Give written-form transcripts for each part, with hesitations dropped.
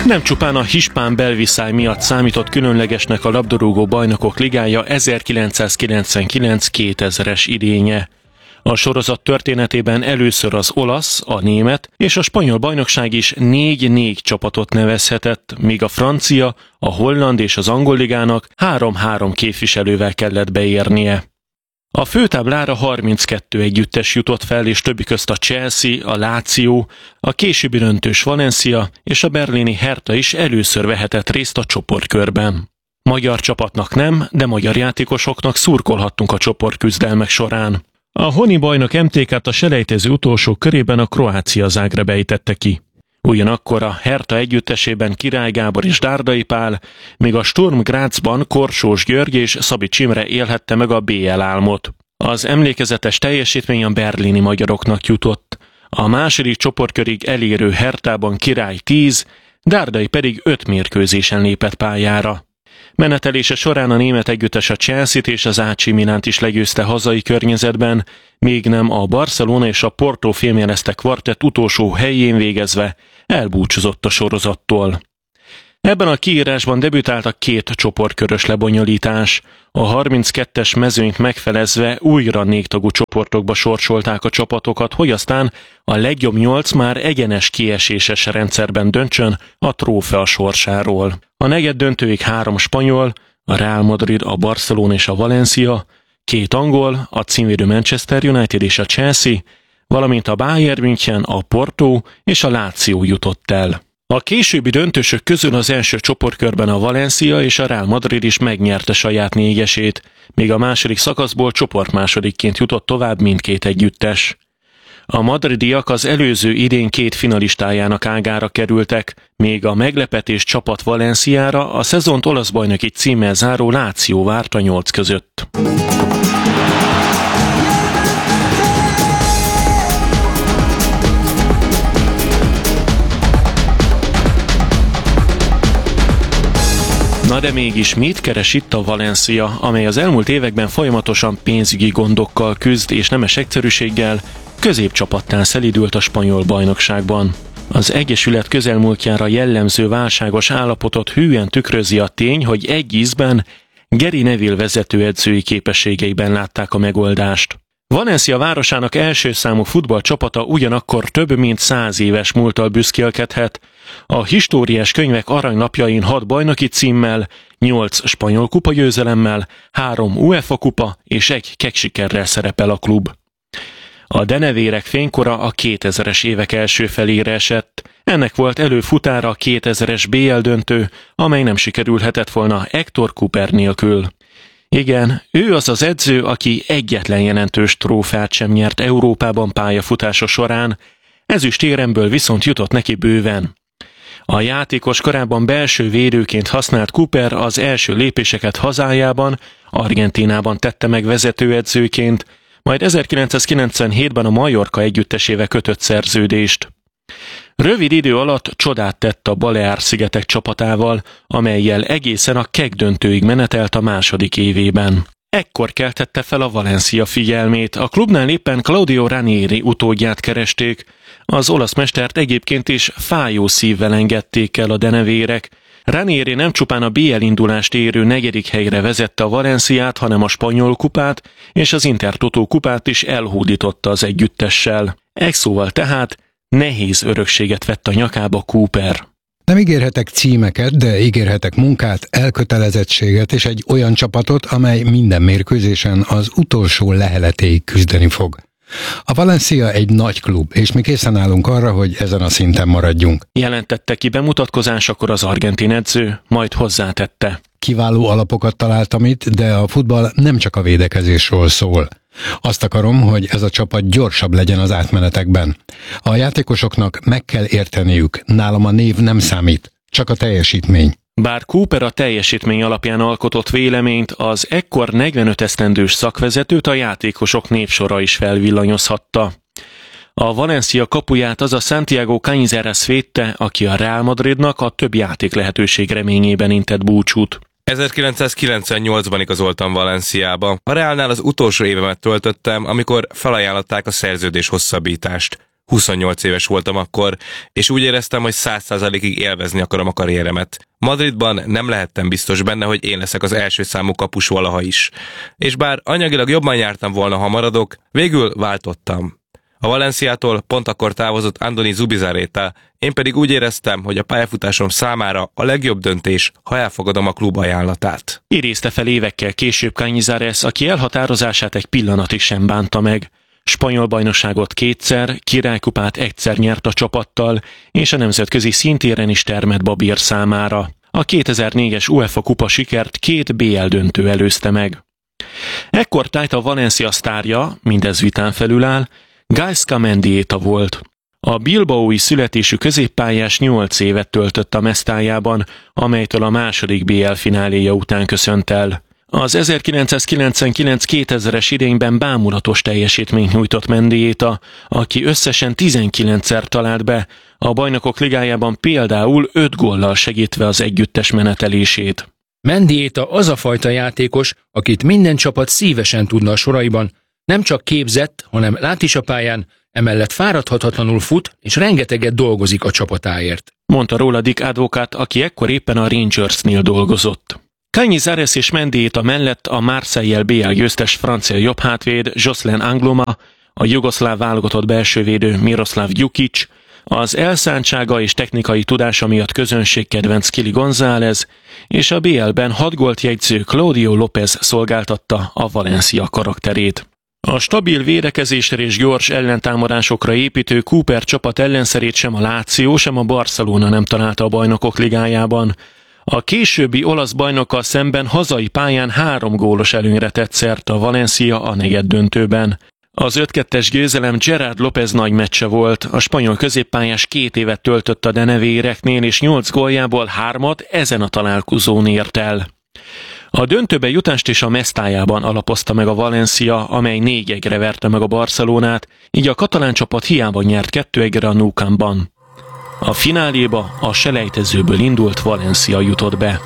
Nem csupán a hispán belviszály miatt számított különlegesnek a labdarúgó bajnokok ligája 1999-2000-es idénye. A sorozat történetében először az olasz, a német és a spanyol bajnokság is 4-4 csapatot nevezhetett, míg a francia, a holland és az angol ligának 3-3 képviselővel kellett beérnie. A főtáblára 32 együttes jutott fel, és többi közt a Chelsea, a Lazio, a későbbi döntős Valencia és a berlini Hertha is először vehetett részt a csoportkörben. Magyar csapatnak nem, de magyar játékosoknak szurkolhattunk a csoportküzdelmek során. A honi bajnok MTK-t a selejtező utolsó körében a Croatia Zagreb ejtette ki. Ugyanakkor a Hertha együttesében Király Gábor és Dárdai Pál, míg a Sturm Grazban Korsós György és Szabics Imre élhette meg a BL álmot. Az emlékezetes teljesítmény a berlini magyaroknak jutott. A második csoportkörig elérő Herthában Király 10, Dárdai pedig 5 mérkőzésen lépett pályára. Menetelése során a német együttes a Chelsea-t és az AC Milánt is legyőzte hazai környezetben, még nem a Barcelona és a Porto fémjelezte kvartett utolsó helyén végezve elbúcsúzott a sorozattól. Ebben a kiírásban debütált a 2 csoportkörös lebonyolítás. A 32-es mezőnyt megfelezve újra 4 tagú csoportokba sorsolták a csapatokat, hogy aztán a legjobb 8 már egyenes kieséses rendszerben döntsön a trófea sorsáról. A negyedd döntőig 3 spanyol, a Real Madrid, a Barcelona és a Valencia, 2 angol, a címvédő Manchester United és a Chelsea, valamint a Bayern München, a Porto és a Lazio jutott el. A későbbi döntősök közül az első csoportkörben a Valencia és a Real Madrid is megnyerte saját 4-esét, míg a második szakaszból csoportmásodikként jutott tovább mindkét együttes. A madridiak az előző idén 2 finalistájának ágára kerültek, még a meglepetés csapat Valenciára a szezont olasz bajnoki címmel záró Lazio várt a 8 között. Na de mégis mit keres itt a Valencia, amely az elmúlt években folyamatosan pénzügyi gondokkal küzd és nemes egyszerűséggel középcsapattá szelídült a spanyol bajnokságban. Az egyesület közelmúltjára jellemző válságos állapotot hűen tükrözi a tény, hogy egy ízben Gary Neville vezetőedzői képességeiben látták a megoldást. Valencia városának első számú futballcsapata ugyanakkor több mint 100 éves múlttal büszkélkedhet. A históriás könyvek aranylapjain 6 bajnoki címmel, 8 spanyol kupagyőzelemmel, 3 UEFA kupa és 1 keksikerrel szerepel a klub. A denevérek fénykora a 2000-es évek első felére esett. Ennek volt előfutára a 2000-es BL döntő, amely nem sikerülhetett volna Héctor Cúper nélkül. Igen, ő az az edző, aki egyetlen jelentős trófeát sem nyert Európában pályafutása során, ezüstéremből viszont jutott neki bőven. A játékos korábban belső védőként használt Cúper az első lépéseket hazájában, Argentínában tette meg vezetőedzőként, majd 1997-ben a Mallorca együttesével kötött szerződést. Rövid idő alatt csodát tett a Baleár-szigetek csapatával, amellyel egészen a KEK döntőig menetelt a második évében. Ekkor keltette fel a Valencia figyelmét, a klubnál éppen Claudio Ranieri utódját keresték, az olasz mestert egyébként is fájó szívvel engedték el a denevérek. Ranieri nem csupán a BL indulást érő 4. helyre vezette a Valenciát, hanem a spanyol kupát és az Intertoto kupát is elhódította az együttessel. Egy szóval tehát nehéz örökséget vett a nyakába Cúper. Nem ígérhetek címeket, de ígérhetek munkát, elkötelezettséget és egy olyan csapatot, amely minden mérkőzésen az utolsó leheletéig küzdeni fog. A Valencia egy nagy klub, és mi készen állunk arra, hogy ezen a szinten maradjunk. Jelentette ki bemutatkozásakor az argentin edző, majd hozzátette. Kiváló alapokat találtam itt, de a futball nem csak a védekezésről szól. Azt akarom, hogy ez a csapat gyorsabb legyen az átmenetekben. A játékosoknak meg kell érteniük, nálam a név nem számít, csak a teljesítmény. Bár Cúper a teljesítmény alapján alkotott véleményt, az ekkor 45 esztendős szakvezetőt a játékosok névsora is felvillanyozhatta. A Valencia kapuját az a Santiago Cañizares védte, aki a Real Madridnak a több játék lehetőség reményében intett búcsút. 1998-ban igazoltam Valenciába. A Realnál az utolsó évemet töltöttem, amikor felajánlották a szerződés hosszabbítást. 28 éves voltam akkor, és úgy éreztem, hogy 100%-ig élvezni akarom a karrieremet. Madridban nem lehettem biztos benne, hogy én leszek az első számú kapus valaha is. És bár anyagilag jobban jártam volna, ha maradok, végül váltottam. A Valenciától pont akkor távozott Andoni Zubizarreta, én pedig úgy éreztem, hogy a pályafutásom számára a legjobb döntés, ha elfogadom a klub ajánlatát. Idézte fel évekkel később Cañizares, aki elhatározását egy pillanatig sem bánta meg. Spanyol bajnokságot 2-szer, királykupát 1-szer nyert a csapattal, és a nemzetközi szintéren is termett Babír számára. A 2004-es UEFA kupa sikert 2 BL döntő előzte meg. Ekkor Taita Valencia sztárja, mindez vitán felül áll, Gaizka Mendieta volt. A bilbaói születésű középpályás 8 évet töltött a Mestájában, amelytől a második BL fináléja után köszönt el. Az 1999-2000-es idényben bámulatos teljesítményt nyújtott Mendieta, aki összesen 19-szer talált be, a Bajnokok Ligájában például 5 góllal segítve az együttes menetelését. Mendieta az a fajta játékos, akit minden csapat szívesen tudna a soraiban, nem csak képzett, hanem lát is a pályán, emellett fáradhatatlanul fut és rengeteget dolgozik a csapatáért. Mondta róla Dick Advocat, aki ekkor éppen a Rangersnél dolgozott. Cañizares és Mendieta mellett a Marseille-el BL győztes francia jobbhátvéd Jocelyn Angloma, a jugoszláv válogatott belsővédő Miroslav Djukic, az elszántsága és technikai tudása miatt közönségkedvenc Kili González, és a BL-ben 6 gólt jegyző Claudio López szolgáltatta a Valencia karakterét. A stabil védekezésre és gyors ellentámadásokra építő Cooper csapat ellenszerét sem a Lazio, sem a Barcelona nem találta a Bajnokok Ligájában. A későbbi olasz bajnokkal szemben hazai pályán 3 gólos előnyre tett szert a Valencia a negyeddöntőben. Az 5-2-es győzelem Gerard López nagy meccse volt, a spanyol középpályás 2 évet töltött a denevéreknél, és 8 góljából 3-at ezen a találkozón ért el. A döntőbe jutást is a Mestájában alapozta meg a Valencia, amely 4-1-re verte meg a Barcelonát, így a katalán csapat hiába nyert 2-1-re a Nou Campban. A fináléba a selejtezőből indult Valencia jutott be.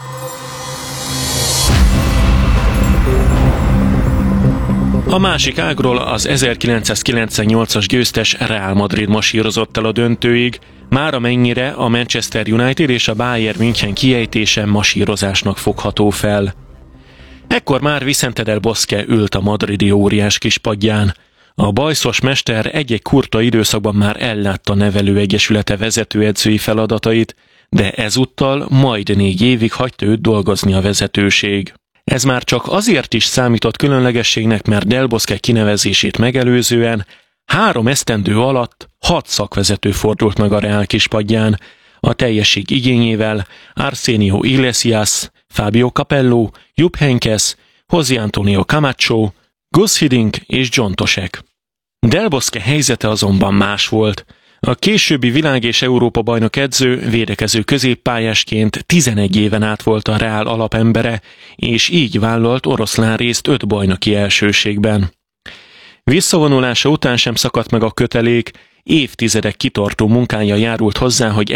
A másik ágról az 1998-as győztes Real Madrid masírozott el a döntőig, már amennyire a Manchester United és a Bayern München kiejtése masírozásnak fogható fel. Ekkor már Vicente del Bosque ült a madridi óriás kispadján. A bajszos mester egy-egy kurta időszakban már ellátta nevelőegyesülete vezetőedzői feladatait, de ezúttal majd 4 évig hagyta őt dolgozni a vezetőség. Ez már csak azért is számított különlegességnek, mert Del Bosque kinevezését megelőzően 3 esztendő alatt 6 szakvezető fordult meg a Real kispadján, a teljesség igényével Arsenio Iglesias, Fabio Capello, Jupp Heynckes, José Antonio Camacho, Gus Hiddink és John Toshek. Del Bosque helyzete azonban más volt. A későbbi világ- és Európa-bajnok edző védekező középpályásként 11 éven át volt a Real alapembere, és így vállalt oroszlán részt 5 bajnoki elsőségben. Visszavonulása után sem szakadt meg a kötelék, évtizedek kitartó munkája járult hozzá, hogy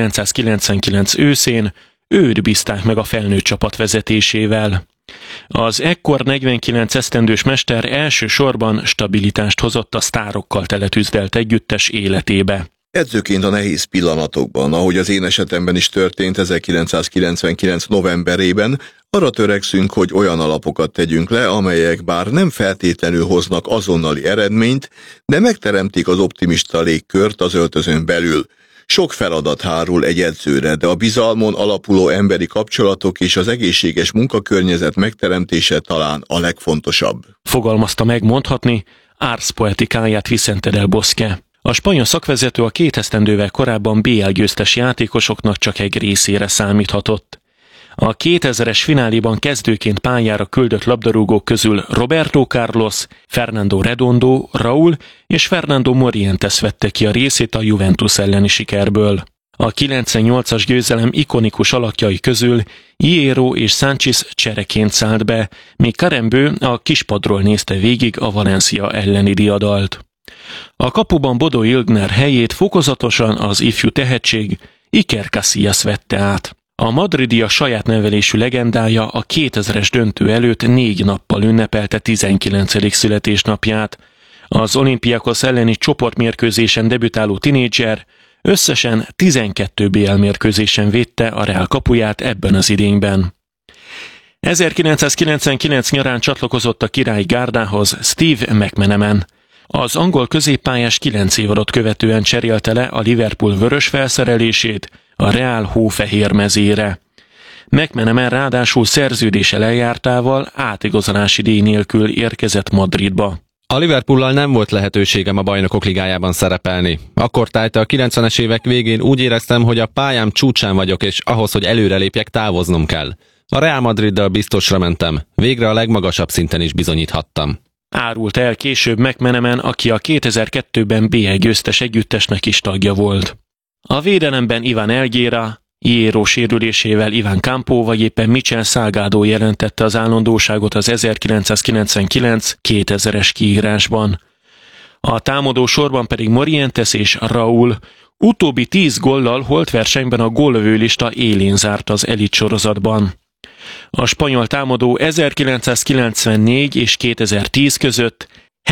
1999 őszén őt bízták meg a felnőtt csapat vezetésével. Az ekkor 49 esztendős mester elsősorban stabilitást hozott a sztárokkal teletűzdelt együttes életébe. Edzőként a nehéz pillanatokban, ahogy az én esetemben is történt 1999. novemberében, arra törekszünk, hogy olyan alapokat tegyünk le, amelyek bár nem feltétlenül hoznak azonnali eredményt, de megteremtik az optimista légkört az öltözön belül. Sok feladat hárul egy edzőre, de a bizalmon alapuló emberi kapcsolatok és az egészséges munkakörnyezet megteremtése talán a legfontosabb. Fogalmazta meg mondhatni Ars Poetikáját Vicente del Bosque. A spanyol szakvezető a 2 esztendővel korábban BL győztes játékosoknak csak egy részére számíthatott. A 2000-es fináléban kezdőként pályára küldött labdarúgók közül Roberto Carlos, Fernando Redondo, Raúl és Fernando Morientes vette ki a részét a Juventus elleni sikerből. A 98-as győzelem ikonikus alakjai közül Hierro és Sánchez csereként szállt be, míg Karembő a kispadról nézte végig a Valencia elleni diadalt. A kapuban Bodo Illgner helyét fokozatosan az ifjú tehetség Iker Casillas vette át. A madridi a saját nevelésű legendája a 2000-es döntő előtt 4 nappal ünnepelte 19. születésnapját. Az Olympiakos elleni csoportmérkőzésen debütáló tinédzser összesen 12 BL mérkőzésen védte a Real kapuját ebben az idényben. 1999 nyarán csatlakozott a királyi gárdához Steve McManaman. Az angol középpályás 9 évadot követően cserélte le a Liverpool vörös felszerelését a Real hófehér mezére. McManaman ráadásul szerződése lejártával átigazolási díj nélkül érkezett Madridba. A Liverpoollal nem volt lehetőségem a Bajnokok Ligájában szerepelni. Akkor tájta a 90-es évek végén úgy éreztem, hogy a pályám csúcsán vagyok, és ahhoz, hogy előrelépjek, távoznom kell. A Real Madriddal biztosra mentem. Végre a legmagasabb szinten is bizonyíthattam. Árult el később McManaman, aki a 2002-ben BL győztes együttesnek is tagja volt. A védelemben Iván Elguera, Hierro sérülésével Iván Campo vagy éppen Michel Salgado jelentette az állandóságot az 1999-2000-es kiírásban. A támadó sorban pedig Morientes és Raúl, utóbbi 10 góllal holtversenyben a gólövőlista élén zárt az elit sorozatban. A spanyol támadó 1994 és 2010 között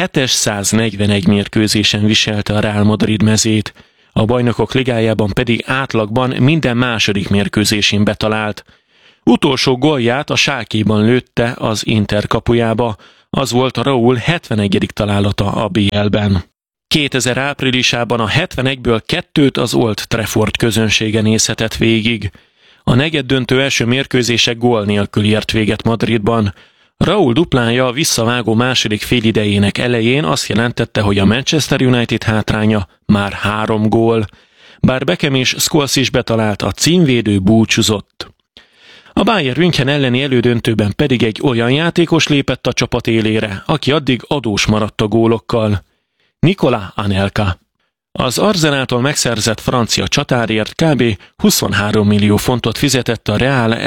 741 mérkőzésen viselte a Real Madrid mezét, a Bajnokok Ligájában pedig átlagban minden második mérkőzésén betalált. Utolsó gólját a Schalkéban lőtte az Inter kapujába, az volt a Raúl 71. találata a BL-ben. 2000 áprilisában a 71-ből 2-t az Old Trafford közönsége nézhetett végig. A negyeddöntő első mérkőzése gól nélkül ért véget Madridban. Raúl duplája a visszavágó második félidejének elején azt jelentette, hogy a Manchester United hátránya már 3 gól. Bár Beckham és Scholes is betalált, a címvédő búcsúzott. A Bayern München elleni elődöntőben pedig egy olyan játékos lépett a csapat élére, aki addig adós maradt a gólokkal. Nicolas Anelka. Az Arsenaltól megszerzett francia csatárért kb. 23 millió fontot fizetett a Real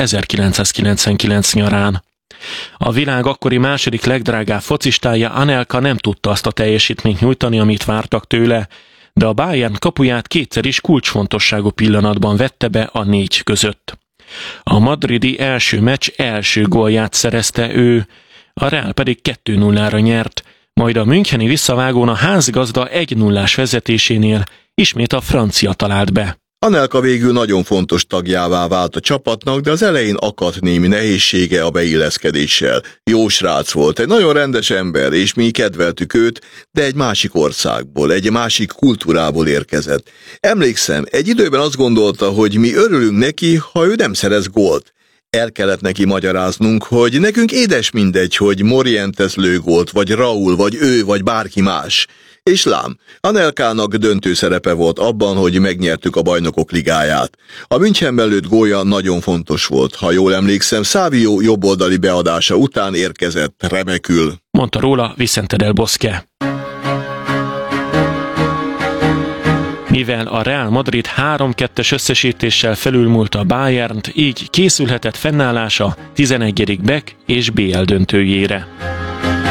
1999 nyarán. A világ akkori második legdrágább focistája Anelka nem tudta azt a teljesítményt nyújtani, amit vártak tőle, de a Bayern kapuját kétszer is kulcsfontosságú pillanatban vette be a 4 között. A madridi első meccs első gólját szerezte ő, a Real pedig 2-0-ra nyert, majd a müncheni visszavágón a házigazda 1-0-ás vezetésénél ismét a francia talált be. Anelka végül nagyon fontos tagjává vált a csapatnak, de az elején akadt némi nehézsége a beilleszkedéssel. Jó srác volt, egy nagyon rendes ember, és mi kedveltük őt, de egy másik országból, egy másik kultúrából érkezett. Emlékszem, egy időben azt gondolta, hogy mi örülünk neki, ha ő nem szerez gólt. El kellett neki magyaráznunk, hogy nekünk édes mindegy, hogy Morientes lő gólt, vagy Raúl, vagy ő, vagy bárki más. És lám, Anelkának döntő szerepe volt abban, hogy megnyertük a Bajnokok Ligáját. A Münchenben lőtt gólja nagyon fontos volt. Ha jól emlékszem, Savio jobboldali beadása után érkezett remekül. Mondta róla Vicente del Bosque. Mivel a Real Madrid 3-2-es összesítéssel felülmúlta a Bayernt, így készülhetett fennállása 11. BEK és BL döntőjére.